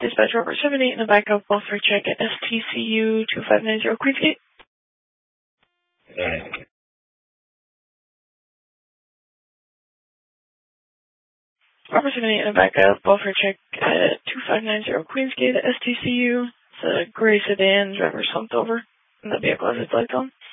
Dispatch Robert 78 in the backup, welfare check at STCU 2590 Queensgate. Robert 78 in the backup, welfare check at 2590 Queensgate at STCU. It's a gray sedan, driver slumped over, and the vehicle has its lights on.